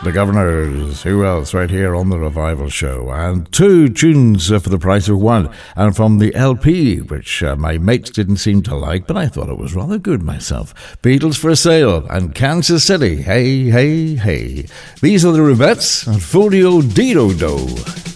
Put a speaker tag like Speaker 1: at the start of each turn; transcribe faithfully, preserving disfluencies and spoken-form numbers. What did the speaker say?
Speaker 1: The Governors, who else, right here on the Revival Show. And two tunes uh, for the price of one. And from the L P, which uh, my mates didn't seem to like, but I thought it was rather good myself. Beatles for Sale and Kansas City. Hey, hey, hey. These are the Rubettes and Folio Dido Do.